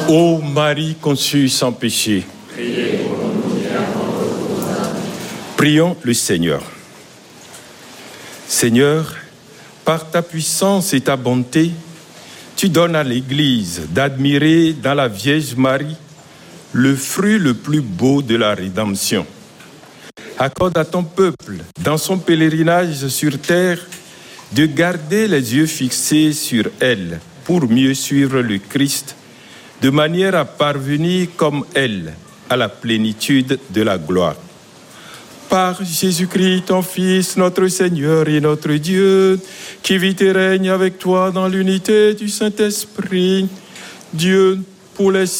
Ô Marie conçue sans péché, Priez pour nous et attendons vos âmes. prions le Seigneur. Seigneur, par ta puissance et ta bonté, tu donnes à l'Église d'admirer dans la Vierge Marie le fruit le plus beau de la rédemption. Accorde à ton peuple, dans son pèlerinage sur terre, de garder les yeux fixés sur elle pour mieux suivre le Christ, de manière à parvenir comme elle à la plénitude de la gloire. Par Jésus-Christ, ton Fils, notre Seigneur et notre Dieu, qui vit et règne avec toi dans l'unité du Saint-Esprit, Dieu, pour les